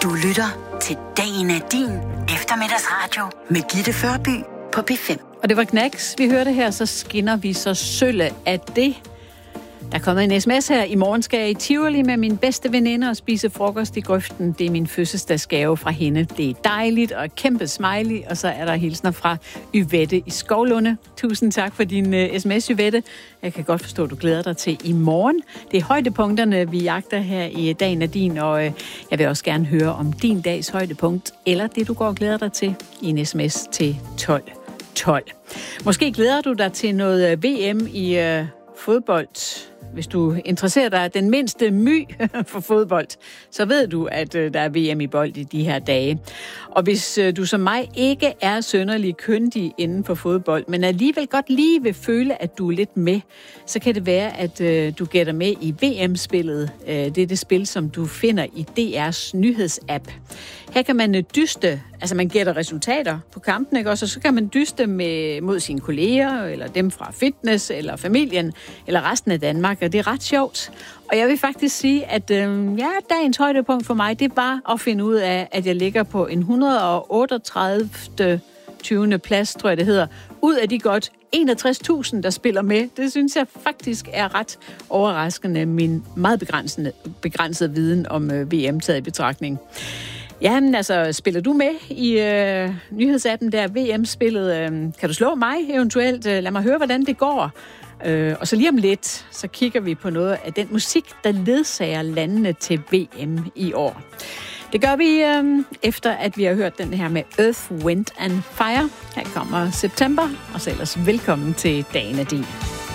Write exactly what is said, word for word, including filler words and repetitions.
Du lytter til Dagen er din eftermiddagsradio med Gitte Førby på P fem. Og det var Knacks, vi hørte her, så skinner vi så sølle af det. Der er kommet en sms her. I morgen skal jeg i Tivoli med min bedste veninde og spise frokost i grøften. Det er min fødselsdagsgave fra hende. Det er dejligt og kæmpe smiley. Og så er der hilsner fra Yvette i Skovlunde. Tusind tak for din uh, sms, Yvette. Jeg kan godt forstå, at du glæder dig til i morgen. Det er højdepunkterne, vi jagter her i Dagen er din. Og uh, jeg vil også gerne høre om din dags højdepunkt, eller det, du går og glæder dig til i en sms til tolv tolv. Måske glæder du dig til noget V M i uh, fodbold. Hvis du interesserer dig den mindste my for fodbold, så ved du, at øh, der er V M i bold i de her dage. Og hvis øh, du som mig ikke er synderlig kyndig inden for fodbold, men alligevel godt lige vil føle, at du er lidt med, så kan det være, at øh, du gætter med i V M-spillet. Øh, det er det spil, som du finder i D R's nyhedsapp. Her kan man øh, dyste, altså man gætter resultater på kampen, ikke? Og så kan man dyste med, mod sine kolleger, eller dem fra fitness, eller familien, eller resten af Danmark. Og det er ret sjovt. Og jeg vil faktisk sige, at øh, ja, dagens højdepunkt for mig, det var at finde ud af, at jeg ligger på en et hundrede og otteogtredive. tyvende plads, tror jeg det hedder, ud af de godt enogtres tusind, der spiller med. Det synes jeg faktisk er ret overraskende, min meget begrænsede, begrænsede viden om øh, V M taget i betragtning. Ja, men altså, spiller du med i øh, nyhedsappen der, V M-spillet? Øh, kan du slå mig eventuelt? Øh, lad mig høre, hvordan det går. Øh, og så lige om lidt, så kigger vi på noget af den musik, der ledsager landene til V M i år. Det gør vi øh, efter, at vi har hørt den her med Earth, Wind and Fire. Her kommer September, og så ellers velkommen til Dagen er din.